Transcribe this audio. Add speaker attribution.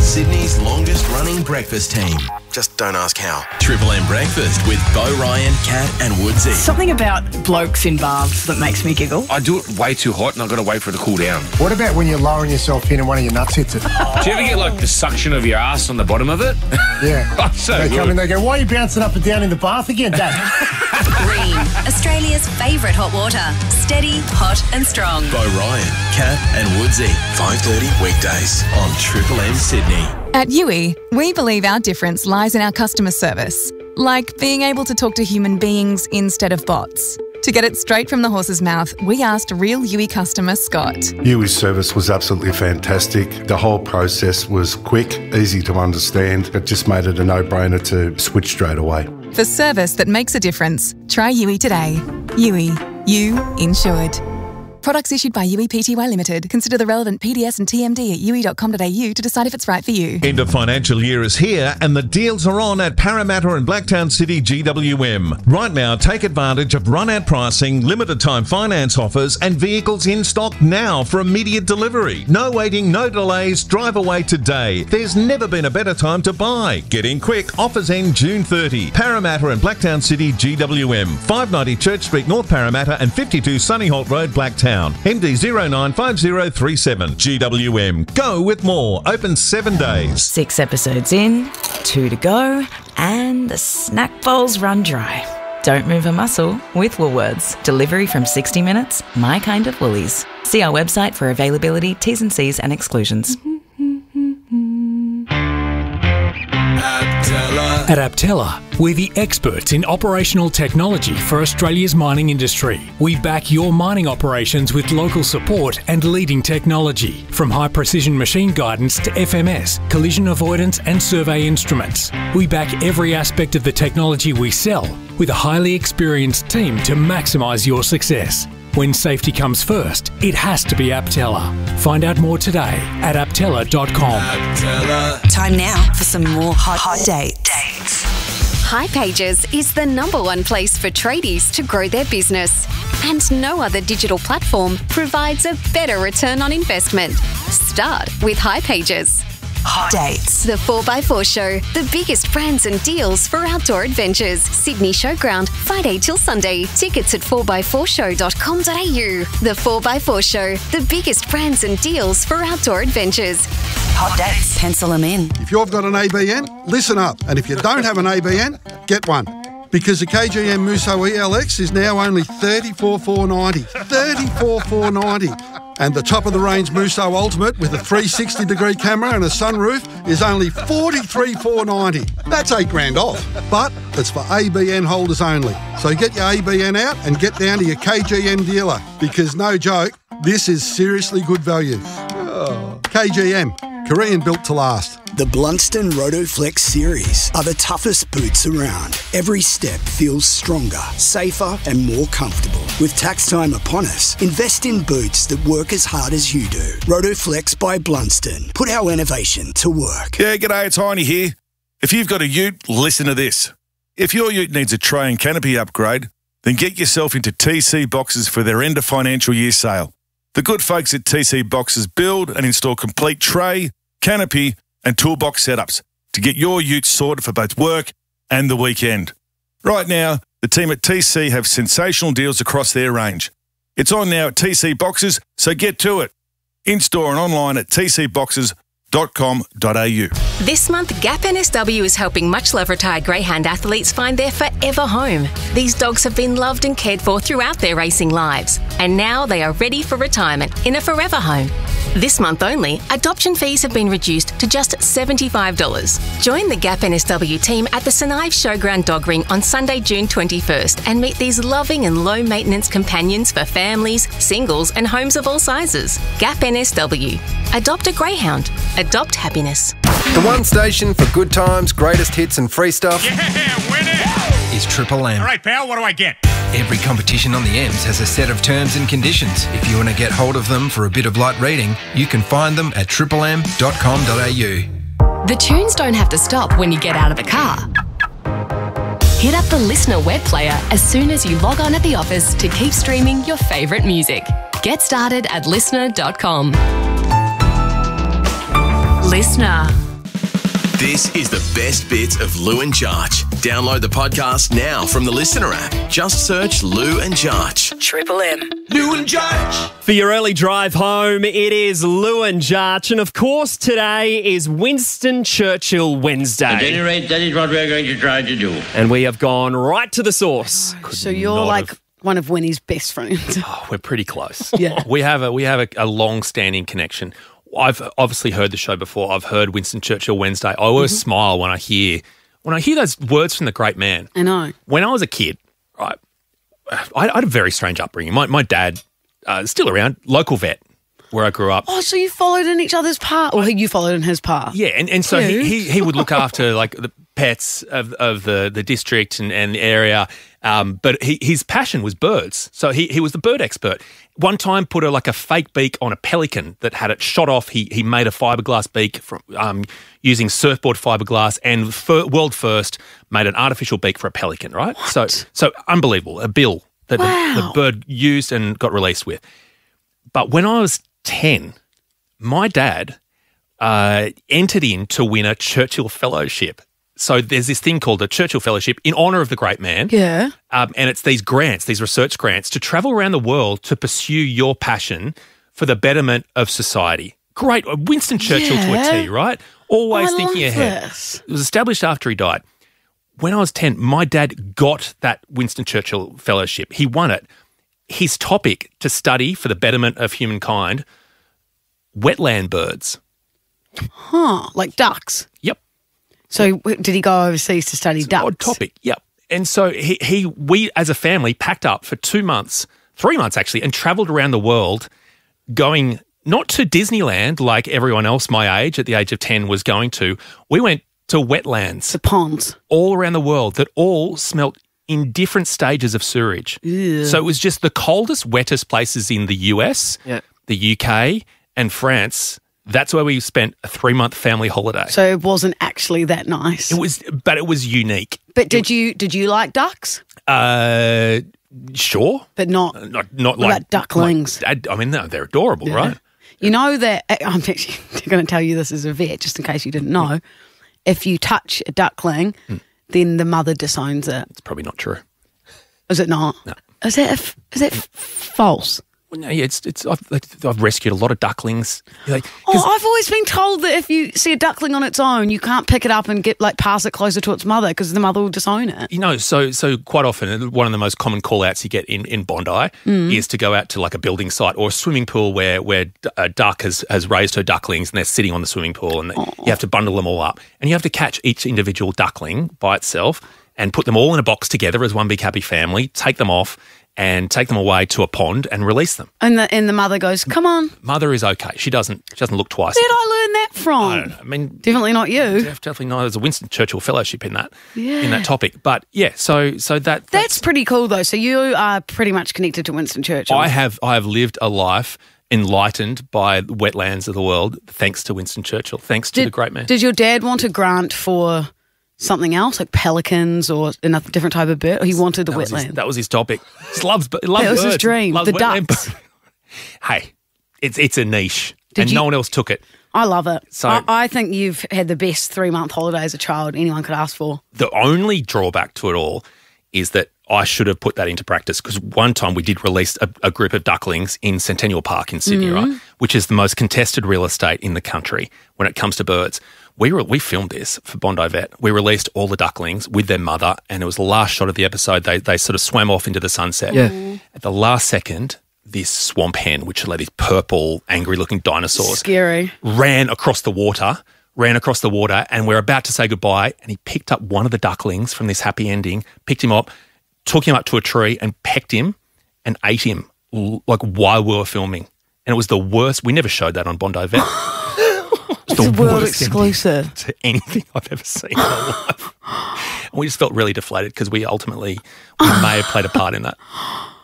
Speaker 1: Sydney's longest-running breakfast team. Just don't ask how. Triple M Breakfast with Bo Ryan, Kat and Woodsy.
Speaker 2: Something about blokes in baths that makes me giggle.
Speaker 3: I do it way too hot and I've got to wait for it to cool down.
Speaker 4: What about when you're lowering yourself in and one of your nuts hits it?
Speaker 3: Do you ever get like the suction of your ass on the bottom of it?
Speaker 4: Yeah.
Speaker 3: Oh, so
Speaker 4: they
Speaker 3: good.
Speaker 4: come in, they go, why are you bouncing up and down in the bath again, Dad?
Speaker 5: Green, Australia's favourite hot water. Steady, hot and strong.
Speaker 1: Bo Ryan, Kat and Woodsy. 5:30 weekdays on Triple M Sydney.
Speaker 6: At Yui, we believe our difference lies in our customer service, like being able to talk to human beings instead of bots. To get it straight from the horse's mouth, we asked real Yui customer Scott.
Speaker 7: Yui's service was absolutely fantastic. The whole process was quick, easy to understand. It just made it a no-brainer to switch straight away.
Speaker 6: For service that makes a difference, try Yui today. Yui, you insured. Products issued by Yui Pty Limited. Consider the relevant PDS and TMD at yui.com.au to decide if it's right for you.
Speaker 8: End of financial year is here and the deals are on at Parramatta and Blacktown City GWM. Right now, take advantage of run-out pricing, limited time finance offers and vehicles in stock now for immediate delivery. No waiting, no delays, drive away today. There's never been a better time to buy. Get in quick, offers end June 30. Parramatta and Blacktown City GWM. 590 Church Street, North Parramatta and 52 Sunnyholt Road, Blacktown. MD 095037. GWM. Go with more. Open 7 days.
Speaker 9: 6 episodes in, 2 to go, and the snack bowls run dry. Don't move a muscle with Woolworths. Delivery from 60 minutes, my kind of Woolies. See our website for availability, T's and C's and exclusions.
Speaker 10: At Aptella, we're the experts in operational technology for Australia's mining industry. We back your mining operations with local support and leading technology, from high-precision machine guidance to FMS, collision avoidance and survey instruments. We back every aspect of the technology we sell with a highly experienced team to maximise your success. When safety comes first, it has to be Aptella. Find out more today at aptella.com.
Speaker 5: Time now for some more hot dates.
Speaker 11: hipages is the #1 place for tradies to grow their business. And no other digital platform provides a better return on investment. Start with hipages.
Speaker 5: Hot dates.
Speaker 11: The 4x4 Show, the biggest brands and deals for outdoor adventures. Sydney Showground, Friday till Sunday. Tickets at 4x4show.com.au. The 4x4 Show, the biggest brands and deals for outdoor adventures.
Speaker 5: Hot dates. Pencil them in.
Speaker 12: If you've got an ABN, listen up. And if you don't have an ABN, get one. Because the KGM Musso ELX is now only $34,490. $34,490. And the top-of-the-range Musso Ultimate with a 360-degree camera and a sunroof is only $43,490. That's $8,000 off. But it's for ABN holders only. So get your ABN out and get down to your KGM dealer. Because no joke, this is seriously good value. KGM, Korean built to last.
Speaker 13: The Blunston Rotoflex series are the toughest boots around. Every step feels stronger, safer and more comfortable. With tax time upon us, invest in boots that work as hard as you do. Rotoflex by Blunston. Put our innovation to work.
Speaker 14: Yeah, g'day, it's Heine here. If you've got a ute, listen to this. If your ute needs a tray and canopy upgrade, then get yourself into TC Boxes for their end of financial year sale. The good folks at TC Boxes build and install complete tray, canopy and toolbox setups to get your ute sorted for both work and the weekend. Right now, the team at TC have sensational deals across their range. It's on now at TC Boxes, so get to it. In-store and online at tcboxes.com.au.
Speaker 15: This month, Gap NSW is helping much-loved retired greyhound athletes find their forever home. These dogs have been loved and cared for throughout their racing lives, and now they are ready for retirement in a forever home. This month only, adoption fees have been reduced to just $75. Join the Gap NSW team at the St Ives Showground Dog Ring on Sunday, June 21st and meet these loving and low-maintenance companions for families, singles and homes of all sizes. Gap NSW. Adopt a greyhound. Adopt happiness.
Speaker 16: The one station for good times, greatest hits and free stuff.
Speaker 17: Yeah, win it!
Speaker 16: Is Triple M.
Speaker 17: All right, pal, what do I get?
Speaker 16: Every competition on the M's has a set of terms and conditions. If you want to get hold of them for a bit of light reading, you can find them at triplem.com.au.
Speaker 18: The tunes don't have to stop when you get out of the car. Hit up the Listener web player as soon as you log on at the office to keep streaming your favourite music. Get started at listener.com.
Speaker 19: Listener.
Speaker 1: This is the best bits of Lou and Jarch. Download the podcast now from the Listener app. Just search Lou and Jarch.
Speaker 19: Triple M.
Speaker 1: Lou and Jarch.
Speaker 20: For your early drive home, it is Lou and Jarch. And of course, today is Winston Churchill Wednesday.
Speaker 21: At any rate, that is what we're going to try to do.
Speaker 20: And we have gone right to the source.
Speaker 2: So you're like one of Winnie's best friends.
Speaker 22: We're pretty close.
Speaker 2: Yeah.
Speaker 22: We have a long-standing connection. I've obviously heard the show before. I've heard Winston Churchill Wednesday. I always smile when I hear those words from the great man.
Speaker 2: I know.
Speaker 22: When I was a kid, I had a very strange upbringing. My dad, still around, local vet where I grew up.
Speaker 2: Oh, so you followed in each other's path, or you followed in his path?
Speaker 22: Yeah, and so he would look after like the pets of the district and the area. But his passion was birds, so he was the bird expert. One time, put a fake beak on a pelican that had it shot off. He made a fiberglass beak from using surfboard fiberglass, and world first made an artificial beak for a pelican. Right,
Speaker 2: What?
Speaker 22: so unbelievable. A bill that the bird used and got released with. But when I was 10, my dad entered in to win a Churchill Fellowship. So there's this thing called a Churchill Fellowship in honour of the great man.
Speaker 2: Yeah.
Speaker 22: And it's these grants, these research grants, to travel around the world to pursue your passion for the betterment of society. Great. Winston Churchill to a T, right? Always thinking ahead.
Speaker 2: This.
Speaker 22: It was established after he died. When I was 10, my dad got that Winston Churchill Fellowship. He won it. His topic to study for the betterment of humankind, wetland birds.
Speaker 2: Huh, like ducks?
Speaker 22: Yep.
Speaker 2: So did he go overseas to study ducks?
Speaker 22: Odd topic, yep. And so we as a family packed up for 3 months actually, and travelled around the world, going not to Disneyland like everyone else my age at the age of 10 was going to. We went to wetlands.
Speaker 2: The ponds.
Speaker 22: All around the world that all smelt in different stages of sewerage.
Speaker 2: Ew.
Speaker 22: So it was just the coldest, wettest places in the US, the UK and France. That's where we spent a 3-month family holiday.
Speaker 2: So it wasn't actually that nice.
Speaker 22: But it was unique.
Speaker 2: But did you like ducks?
Speaker 22: Sure.
Speaker 2: But not
Speaker 22: what
Speaker 2: like about ducklings.
Speaker 22: I mean, they're adorable, right?
Speaker 2: You know that I'm actually going to tell you this as a vet, just in case you didn't know. If you touch a duckling, then the mother disowns it.
Speaker 22: It's probably not true.
Speaker 2: Is it not?
Speaker 22: No.
Speaker 2: Is that false?
Speaker 22: Well, no, yeah, I've rescued a lot of ducklings.
Speaker 2: I've always been told that if you see a duckling on its own, you can't pick it up and pass it closer to its mother because the mother will disown it.
Speaker 22: You know, so quite often one of the most common call-outs you get in Bondi is to go out to like a building site or a swimming pool where a duck has raised her ducklings and they're sitting on the swimming pool, and you have to bundle them all up, and you have to catch each individual duckling by itself and put them all in a box together as one big happy family, take them off and take them away to a pond and release them.
Speaker 2: And the mother goes, "Come on."
Speaker 22: Mother is okay. She doesn't look twice.
Speaker 2: Where did I learn that from?
Speaker 22: I don't know. I mean,
Speaker 2: definitely not you.
Speaker 22: Definitely not. There's a Winston Churchill Fellowship in that
Speaker 2: Yeah.
Speaker 22: topic. But yeah, so
Speaker 2: that's pretty cool though. So you are pretty much connected to Winston Churchill.
Speaker 22: I have lived a life enlightened by the wetlands of the world thanks to Winston Churchill. Thanks to the great man.
Speaker 2: Did your dad want a grant for something else, like pelicans or another different type of bird? Or he wanted the wetland.
Speaker 22: That was his topic. He loves birds.
Speaker 2: That was his dream. The ducks.
Speaker 22: Hey, it's a niche, and no one else took it.
Speaker 2: I love it.
Speaker 22: So
Speaker 2: I think you've had the best 3-month holiday as a child anyone could ask for.
Speaker 22: The only drawback to it all is that I should have put that into practice, because one time we did release a group of ducklings in Centennial Park in Sydney, right, which is the most contested real estate in the country when it comes to birds. We filmed this for Bondi Vet. We released all the ducklings with their mother, and it was the last shot of the episode. They sort of swam off into the sunset.
Speaker 2: Yeah.
Speaker 22: At the last second, this swamp hen, which are like these purple, angry-looking dinosaurs,
Speaker 2: scary,
Speaker 22: ran across the water, and we're about to say goodbye, and he picked up one of the ducklings from this happy ending, picked him up, took him up to a tree and pecked him and ate him like while we were filming. And it was the worst. We never showed that on Bondi Vet.
Speaker 2: It's a world exclusive
Speaker 22: to anything I've ever seen in my life. And we just felt really deflated because we may have played a part in that.